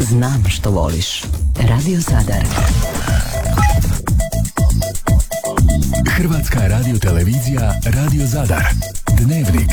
Znam što voliš. Radio Zadar. Hrvatska radiotelevizija Radio Zadar. Dnevnik.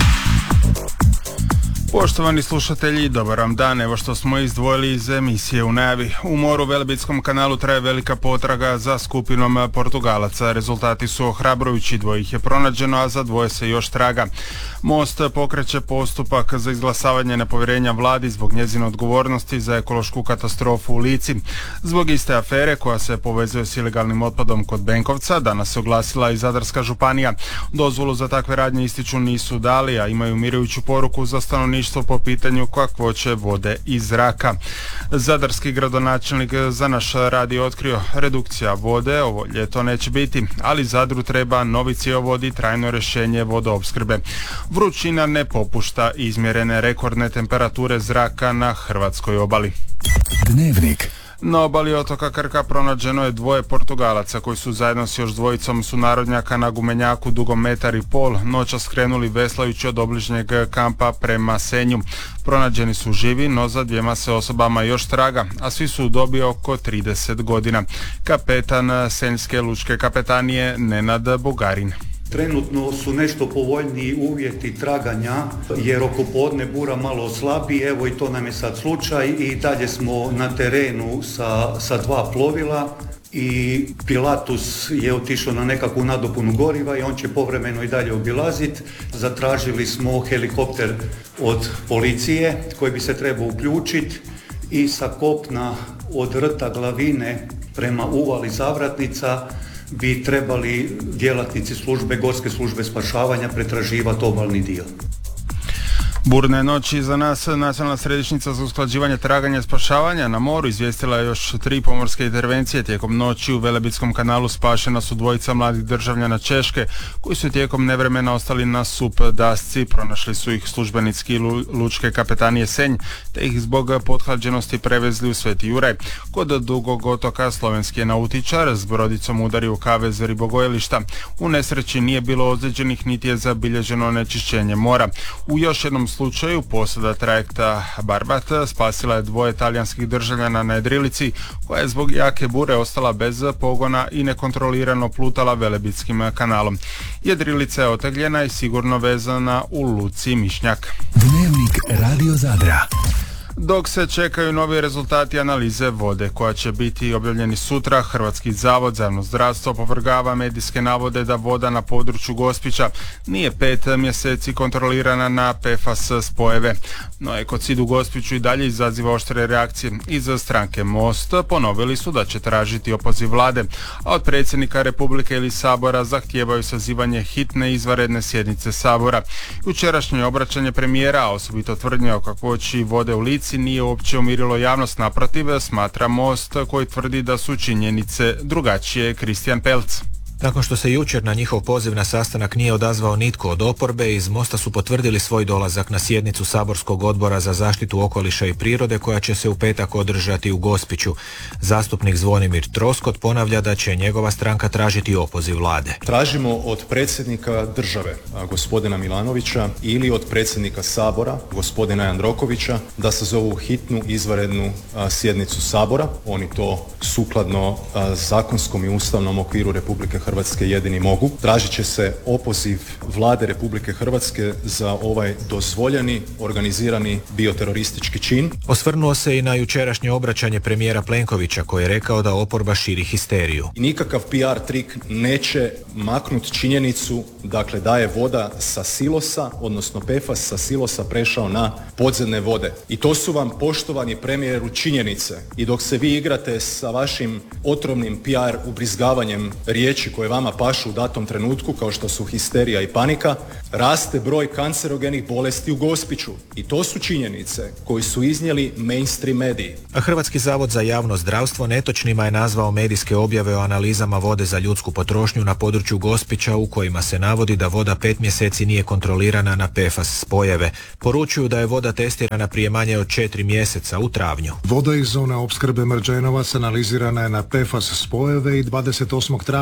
Poštovani slušatelji, dobar vam dan. Evo što smo izdvojili iz emisije u najavi. U moru u Velebitskom kanalu traje velika potraga za skupinom Portugalaca. Rezultati su ohrabrujući, 2 ih je pronađeno, a za 2 se još traga. Most pokreće postupak za izglasavanje nepovjerenja vladi zbog njezine odgovornosti za ekološku katastrofu u Lici. Zbog iste afere koja se povezuje s ilegalnim otpadom kod Benkovca, danas se oglasila i Zadarska županija. Dozvolu za takve radnje ističu nisu dali, a imaju umirujuću poruku za stanovništvo po pitanju kakvoće vode i zraka. Zadarski gradonačelnik za naš radio otkrio redukcija vode ovo ljeto neće biti, ali Zadru treba novi cjevovod i trajno rješenje vodoopskrbe. Vrućina ne popušta, izmjerene rekordne temperature zraka na hrvatskoj obali. Dnevnik. Na obali otoka Krka pronađeno je 2 Portugalaca koji su zajedno s još 2 sunarodnjaka na gumenjaku dugom 1,5 m noćas skrenuli veslajući od obližnjeg kampa prema Senju. Pronađeni su živi, no za 2 se osobama još traga, a svi su u dobi oko 30 godina. Kapetan Senjske lučke kapetanije Nenad Bugarin. Trenutno su nešto povoljniji uvjeti traganja jer oko podne bura malo slabi, evo i to nam je sad slučaj i dalje smo na terenu sa 2 plovila i Pilatus je otišao na nekakvu nadopunu goriva i on će povremeno i dalje obilaziti. Zatražili smo helikopter od policije koji bi se trebao uključiti i sa kopna od rta Glavine prema uvali Zavratnica bi trebali djelatnici Gorske službe spašavanja pretraživati obalni dio. Burne noći za nas. Nacionalna središnjica za usklađivanje traganja i spašavanja na moru izvijestila je još 3 pomorske intervencije. Tijekom noći u Velebitskom kanalu spašena su 2 mladih državljana Češke koji su tijekom nevremena ostali na sup dasci. Pronašli su ih službenici lučke kapetanije Senj te ih zbog pothlađenosti prevezli u Sveti Juraj. Kod Dugog otoka slovenski je nautičar s brodicom udario u kavez ribogojilišta. U nesreći nije bilo ozlijeđenih niti je zabilježeno onečišćenje mora. U još jednom slučaju posada trajekta Barbat spasila je 2 talijanskih državljana na jedrilici koja je zbog jake bure ostala bez pogona i nekontrolirano plutala Velebitskim kanalom. Jedrilica je otegljena i sigurno vezana u luci Mišnjak. Dnevnik Radio Zadra. Dok se čekaju novi rezultati analize vode koja će biti objavljeni sutra, Hrvatski zavod za javno zdravstvo opovrgava medijske navode da voda na području Gospića nije 5 mjeseci kontrolirana na PFAS spojeve. No ekocid u Gospiću i dalje izaziva oštre reakcije. Iz stranke Most ponovili su da će tražiti opoziv vlade, a od predsjednika Republike ili Sabora zahtijevaju sazivanje hitne izvanredne sjednice Sabora. Jučerašnje obraćanje premijera, a osobito tvrdnje o kakvoći vode u Lici, nije uopće umirilo javnost, naprotiv, smatra Most koji tvrdi da su činjenice drugačije. Kristijan Pelc. Nakon što se jučer na njihov poziv na sastanak nije odazvao nitko od oporbe, iz Mosta su potvrdili svoj dolazak na sjednicu Saborskog odbora za zaštitu okoliša i prirode koja će se u petak održati u Gospiću. Zastupnik Zvonimir Troskot ponavlja da će njegova stranka tražiti opoziv vlade. Tražimo od predsjednika države, gospodina Milanovića, ili od predsjednika Sabora, gospodina Jandrokovića, da sazovu hitnu izvanrednu sjednicu Sabora. Oni to sukladno zakonskom i ustavnom okviru Republike Hrvatske jedini mogu. Tražit će se opoziv vlade Republike Hrvatske za ovaj dozvoljeni, organizirani bioteroristički čin. Osvrnuo se i na jučerašnje obraćanje premijera Plenkovića koji je rekao da oporba širi histeriju. Nikakav PR trik neće maknuti činjenicu, dakle, da je voda sa silosa, odnosno PFAS sa silosa prešao na podzemne vode. I to su vam, poštovani premijeru, činjenice. I dok se vi igrate sa vašim otrovnim PR ubrizgavanjem riječi koje vama pašu u datom trenutku, kao što su histerija i panika, raste broj kancerogenih bolesti u Gospiću. I to su činjenice koje su iznijeli mainstream mediji. A Hrvatski zavod za javno zdravstvo netočnima je nazvao medijske objave o analizama vode za ljudsku potrošnju na području Gospića u kojima se navodi da voda 5 mjeseci nije kontrolirana na PFAS spojeve. Poručuju da je voda testirana prije manje od 4 mjeseca u travnju. Voda iz zone opskrbe Mrđenovac analizirana je na PFAS spojeve i 28. travnja 2019.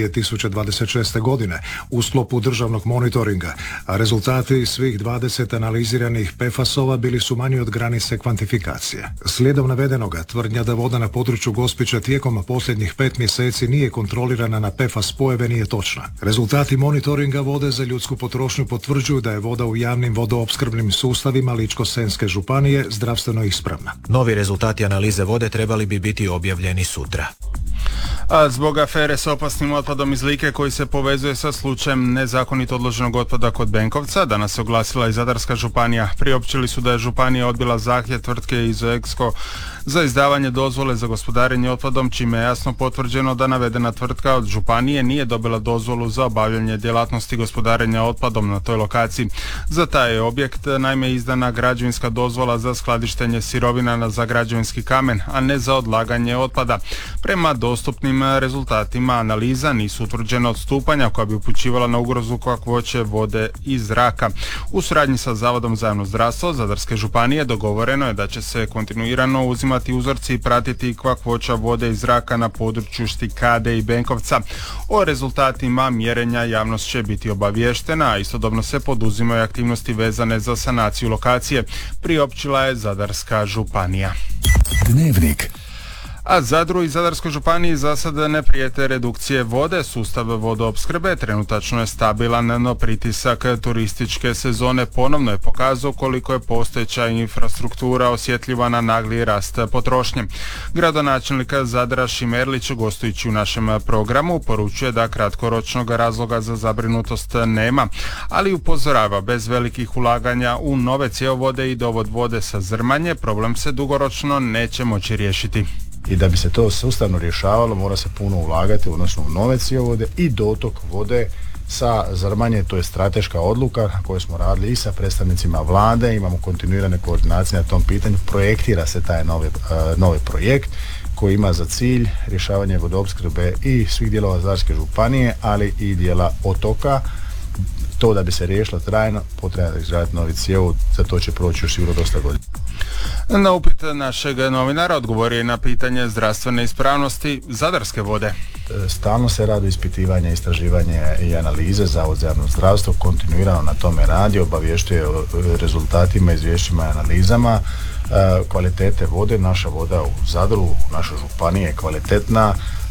2026. godine u sklopu državnog monitoringa, a rezultati svih 20 analiziranih PFAS-ova bili su manji od granice kvantifikacije. Slijedom navedenoga, tvrdnja da voda na području Gospića tijekom posljednjih 5 mjeseci nije kontrolirana na PFAS spojeve nije točna. Rezultati monitoringa vode za ljudsku potrošnju potvrđuju da je voda u javnim vodoopskrbnim sustavima Ličko-senjske županije zdravstveno ispravna. Novi rezultati analize vode trebali bi biti objavljeni sutra. A zbog afere s opasnim otpadom iz Like koji se povezuje sa slučajem nezakonito odloženog otpada kod Benkovca, danas se oglasila i Zadarska županija. Priopćili su da je županija odbila zahtjev tvrtke Izoexko za izdavanje dozvole za gospodarenje otpadom, čime je jasno potvrđeno da navedena tvrtka od županije nije dobila dozvolu za obavljanje djelatnosti gospodarenja otpadom na toj lokaciji. Za taj je objekt naime izdana građevinska dozvola za skladištenje sirovina za građevinski kamen, a ne za odlaganje otpada. Prema dostupnim rezultatima analiza nisu utvrđena odstupanja koja bi upućivala na ugrozu kakvoće vode i zraka. U suradnji sa Zavodom za javno zdravstvo Zadarske županije dogovoreno je da će se kontinuirano uzimati uzorci i pratiti kakvoća vode i zraka na području Štikade i Benkovca. O rezultatima mjerenja javnost će biti obaviještena, a istodobno se poduzimaju aktivnosti vezane za sanaciju lokacije, priopćila je Zadarska županija. Dnevnik. A Zadru i Zadarskoj županiji za sada ne prijete redukcije vode. Sustav vodoopskrbe trenutačno je stabilan, no pritisak turističke sezone ponovno je pokazao koliko je postojeća infrastruktura osjetljiva na nagli rast potrošnje. Gradonačelnik Zadra Šimerlić, gostujući u našem programu, poručuje da kratkoročnog razloga za zabrinutost nema, ali upozorava bez velikih ulaganja u nove cjevovode i dovod vode sa Zrmanje problem se dugoročno neće moći riješiti. I da bi se to sustavno rješavalo mora se puno ulagati, odnosno u nove cjevovode i dotok vode sa Zrmanje. To je strateška odluka koju smo radili i sa predstavnicima vlade, imamo kontinuirane koordinacije na tom pitanju, projektira se taj novi projekt koji ima za cilj rješavanje vodoopskrbe i svih dijelova Zadarske županije, ali i dijela otoka. To da bi se riješilo trajno, potrebno da izgraditi novi cjevovod, za to će proći još sigurno dosta godina. Na upit našeg novinara odgovorio je na pitanje zdravstvene ispravnosti Zadarske vode. Stalno se radi ispitivanje, istraživanje i analize. Zavod za javno zdravstvo kontinuirano na tome radi, obavještuje o rezultatima, izvješćima i analizama kvalitete vode. Naša voda u Zadru, u našoj županiji je kvalitetna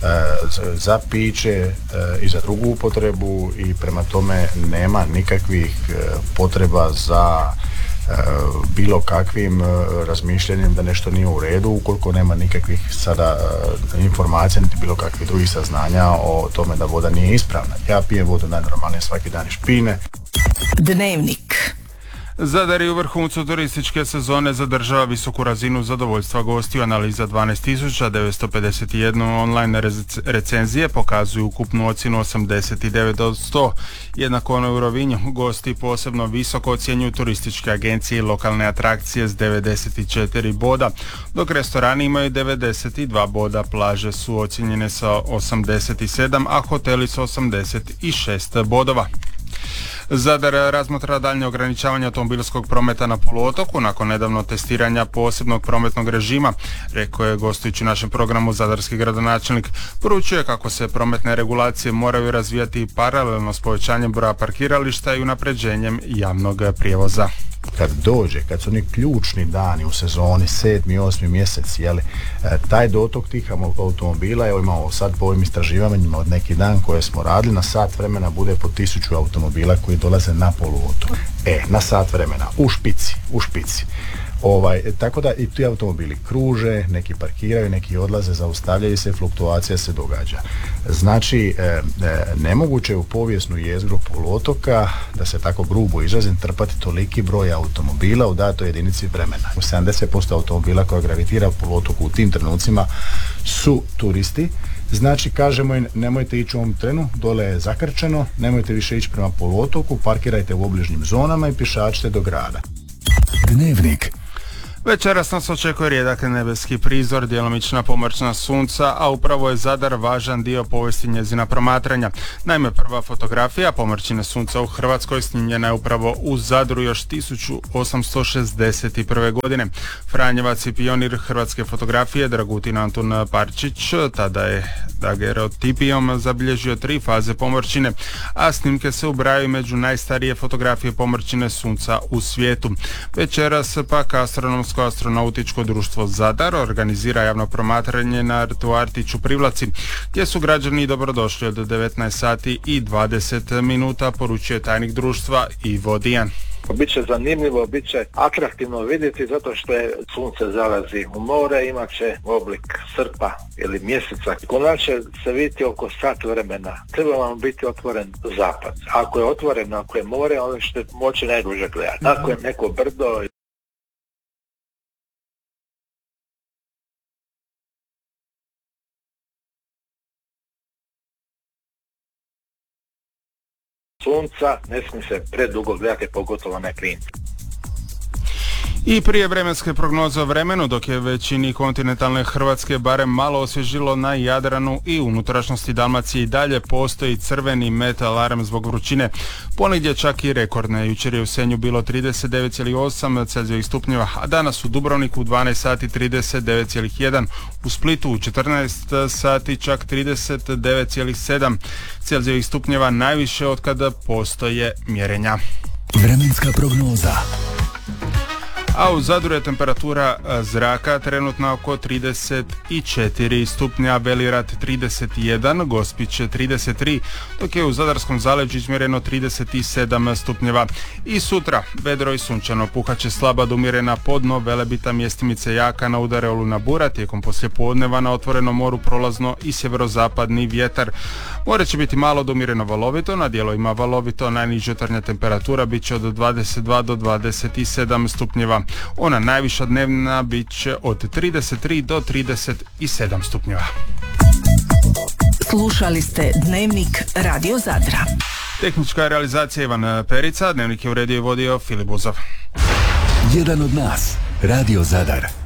za piće i za drugu upotrebu i prema tome nema nikakvih potreba za bilo kakvim razmišljanjem da nešto nije u redu, ukoliko nema nikakvih sada informacija niti bilo kakvih drugih saznanja o tome da voda nije ispravna. Ja pijem vodu najnormalnije svaki dan iz špine. Dnevnik. Zadar je u vrhuncu turističke sezone zadržava visoku razinu zadovoljstva gostiju. Analiza 12.951 online recenzije pokazuju ukupnu ocjenu 89 od 100. Jednako ono u Rovinju gosti posebno visoko ocjenjuju turističke agencije i lokalne atrakcije s 94 boda, dok restorani imaju 92 boda, plaže su ocjenjene sa 87, a hoteli sa 86 bodova. Zadar razmatra daljnje ograničavanje automobilskog prometa na poluotoku nakon nedavno testiranja posebnog prometnog režima, rekao je gostujući u našem programu zadarski gradonačelnik. Poručuje kako se prometne regulacije moraju razvijati paralelno s povećanjem broja parkirališta i unapređenjem javnog prijevoza. Kad su oni ključni dani u sezoni, 7. i 8. mjesec, taj dotok tih automobila, evo imamo sad po ovim istraživanjima od neki dan koje smo radili, na sat vremena bude po 1000 automobila koji dolaze na poluotok. Na sat vremena, u špici. Tako da i ti automobili kruže, neki parkiraju, neki odlaze, zaustavljaju se, fluktuacija se događa. Znači, nemoguće je u povijesnu jezgru poluotoka, da se tako grubo izrazim, trpati toliki broj automobila u datoj jedinici vremena. 70% automobila koja gravitira u poluotoku u tim trenucima su turisti. Znači, kažemo im, nemojte ići u ovom trenu, dole je zakrčeno, nemojte više ići prema poluotoku, parkirajte u obližnjim zonama i pješačite do grada. Dnevnik. Večeras nas očekuje rijedak nebeski prizor, djelomična pomračna sunca, a upravo je Zadar važan dio povijesti njezina promatranja. Naime, prva fotografija pomračine sunca u Hrvatskoj snimljena je upravo u Zadru još 1861. godine. Franjevac i pionir hrvatske fotografije Dragutin Antun Parčić tada je dagerotipijom zabilježio 3 faze pomračine, a snimke se ubrajaju među najstarije fotografije pomračine sunca u svijetu. Večeras pak Astronomsko-astronautičko društvo Zadar organizira javno promatranje na rtu Artić u Privlaci, gdje su građani dobrodošli od 19 sati i 20 minuta, poručuje tajnik društva Ivo Dijan. Biće zanimljivo, biće atraktivno vidjeti zato što je sunce zalazi u more, imat će oblik srpa ili mjeseca. Kod će se vidjeti oko sat vremena. Treba vam biti otvoren zapad. Ako je otvoren, ako je more, onda ćete moći najduže gledati. Ako je neko brdo, sunca, ne smije se predugo gledati, pogotovo na klinci. I prije vremenske prognoze o vremenu, dok je većini kontinentalne Hrvatske barem malo osvježilo na Jadranu i unutrašnjosti Dalmacije, i dalje postoji crveni alarm zbog vrućine. Ponegdje čak i rekordne. Jučer je u Senju bilo 39,8 Celzijevih stupnjeva, a danas u Dubrovniku u 12 sati 39,1, u Splitu u 14 sati čak 39,7 Celzijevih stupnjeva, najviše od kada postoje mjerenja. Vremenska prognoza. A u Zadru je temperatura zraka trenutno oko 34 stupnja, Belirat 31, Gospić 33, dok je u Zadarskom zaleđu izmjereno 37 stupnjeva. I sutra vedro i sunčano, puhaće slaba do umjerena podno, Velebita, mjestimice jaka, na udare olujna bura, tijekom poslijepodneva na otvorenom moru prolazno i sjeverozapadni vjetar. More će biti malo do umjereno valovito, na dijelovima valovito, najniža jutarnja temperatura bit će od 22 do 27 stupnjeva. Ona najviša dnevna bit će od 33 do 37 stupnjeva. Slušali ste Dnevnik Radio Zadra. Tehnička realizacija Ivan Perica, Dnevnik je uredio i vodio Filip Buzov. Jedan od nas, Radio Zadar.